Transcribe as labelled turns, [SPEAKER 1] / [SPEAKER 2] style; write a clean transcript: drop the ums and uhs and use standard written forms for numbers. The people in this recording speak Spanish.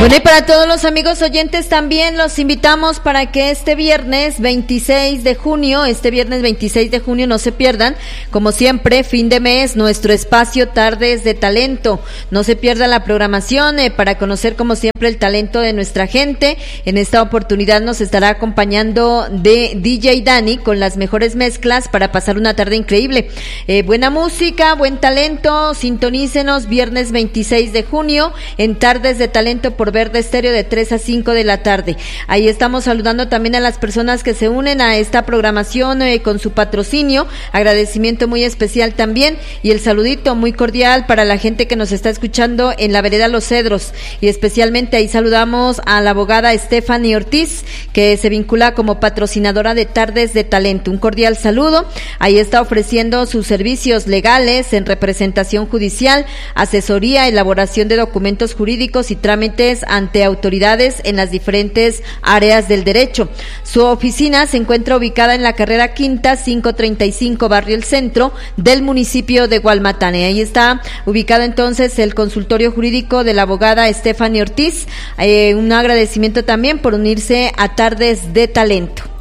[SPEAKER 1] Bueno, y para todos los amigos oyentes también los invitamos para que este viernes 26 de junio no se pierdan, como siempre, fin de mes, nuestro espacio Tardes de Talento. No se pierda la programación para conocer como siempre el talento de nuestra gente. En esta oportunidad nos estará acompañando de DJ Dani con las mejores mezclas para pasar una tarde increíble. Buena música, buen talento, sintonícenos viernes 26 de junio en Tardes de Talento por Verde Estéreo de 3 a 5 de la tarde. Ahí estamos saludando también a las personas que se unen a esta programación con su patrocinio. Agradecimiento muy especial también y el saludito muy cordial para la gente que nos está escuchando en la vereda Los Cedros, y especialmente ahí saludamos a la abogada Stephanie Ortiz, que se vincula como patrocinadora de Tardes de Talento. Un cordial saludo. Ahí está ofreciendo sus servicios legales en representación judicial, asesoría, elaboración de documentos jurídicos y trámites ante autoridades en las diferentes áreas del derecho. Su oficina se encuentra ubicada en la carrera Quinta 535, Barrio El Centro del municipio de Gualmatane. Ahí está ubicado entonces el consultorio jurídico de la abogada Stephanie Ortiz. Un agradecimiento también por unirse a Tardes de Talento.